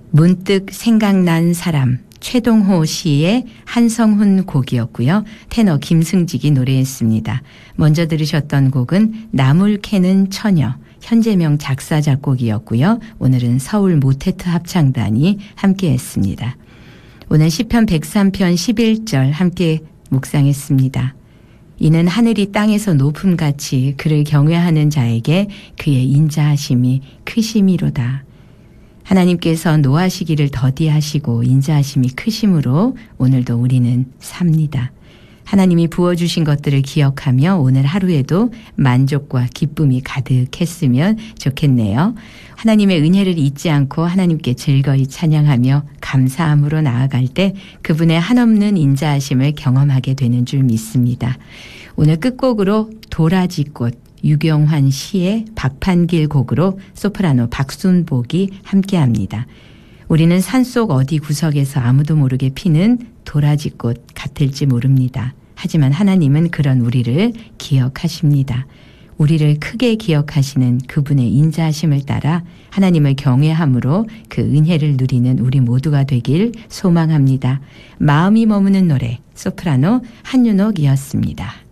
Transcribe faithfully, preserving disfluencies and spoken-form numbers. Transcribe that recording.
문득 생각난 사람 최동호 씨의 한성훈 곡이었고요. 테너 김승직이 노래했습니다. 먼저 들으셨던 곡은 나물 캐는 처녀 현재명 작사 작곡이었고요. 오늘은 서울 모테트 합창단이 함께했습니다. 오늘 시편 백삼 편 십일 절 함께 묵상했습니다. 이는 하늘이 땅에서 높음같이 그를 경외하는 자에게 그의 인자하심이 크심이로다. 하나님께서 노하시기를 더디하시고 인자하심이 크심으로 오늘도 우리는 삽니다. 하나님이 부어주신 것들을 기억하며 오늘 하루에도 만족과 기쁨이 가득했으면 좋겠네요. 하나님의 은혜를 잊지 않고 하나님께 즐거이 찬양하며 감사함으로 나아갈 때 그분의 한없는 인자하심을 경험하게 되는 줄 믿습니다. 오늘 끝곡으로 도라지꽃 유경환 시의 박판길 곡으로 소프라노 박순복이 함께합니다. 우리는 산속 어디 구석에서 아무도 모르게 피는 도라지꽃 같을지 모릅니다. 하지만 하나님은 그런 우리를 기억하십니다. 우리를 크게 기억하시는 그분의 인자하심을 따라 하나님을 경외함으로 그 은혜를 누리는 우리 모두가 되길 소망합니다. 마음이 머무는 노래 소프라노 한윤옥이었습니다.